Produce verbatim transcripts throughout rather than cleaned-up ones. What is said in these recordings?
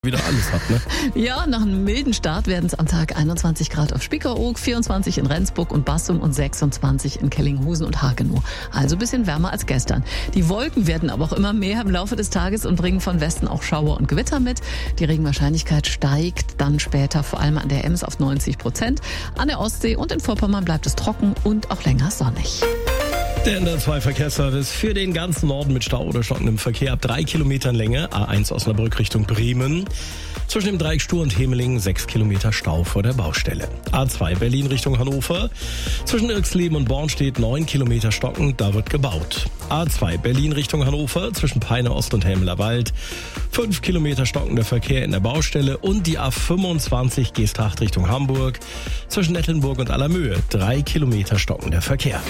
wieder alles hat, ne? Ja, nach einem milden Start werden es am Tag einundzwanzig Grad auf Spiekeroog, vierundzwanzig in Rendsburg und Bassum und sechsundzwanzig in Kellinghusen und Hagenow. Also ein bisschen wärmer als gestern. Die Wolken werden aber auch immer mehr im Laufe des Tages und bringen von Westen auch Schauer und Gewitter mit. Die Regenwahrscheinlichkeit steigt dann später vor allem an der Ems auf neunzig Prozent. An der Ostsee und in Vorpommern bleibt es trocken und auch länger sonnig. Der N D R zwei Verkehrsservice für den ganzen Norden mit Stau oder stockendem Verkehr ab drei Kilometern Länge. A eins Osnabrück Richtung Bremen. Zwischen dem Dreieck Stur und Hemeling sechs Kilometer Stau vor der Baustelle. A zwei Berlin Richtung Hannover. Zwischen Irxleben und Bornstedt neun Kilometer stockend, da wird gebaut. A zwei Berlin Richtung Hannover. Zwischen Peine Ost und Helmeler Wald. fünf Kilometer stockender Verkehr in der Baustelle. Und die A fünfundzwanzig Geesthacht Richtung Hamburg. Zwischen Nettelnburg und Allermöhe drei Kilometer stockender Verkehr.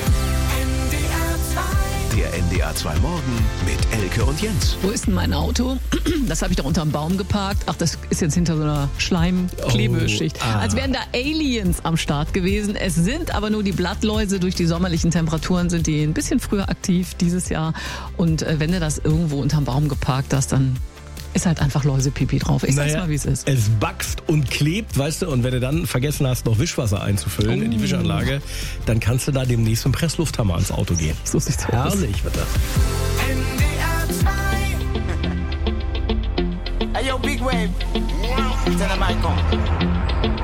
Der N D R zwei Morgen mit Elke und Jens. Wo ist denn mein Auto? Das habe ich da unterm Baum geparkt. Ach, das ist jetzt hinter so einer Schleimklebeschicht. Oh, ah. Als wären da Aliens am Start gewesen. Es sind aber nur die Blattläuse. Durch die sommerlichen Temperaturen sind die ein bisschen früher aktiv dieses Jahr. Und äh, wenn du das irgendwo unterm Baum geparkt hast, dann ist halt einfach Läusepipi drauf. Ich sag's Naja, mal, wie es ist. Es backst und klebt, weißt du, und wenn du dann vergessen hast, noch Wischwasser einzufüllen Oh. in die Wischanlage, dann kannst du da demnächst mit dem Presslufthammer ans Auto gehen. So sieht's aus. Herrlich wird das. N D R zwei. Hey yo, Big Wave. Tell them I come.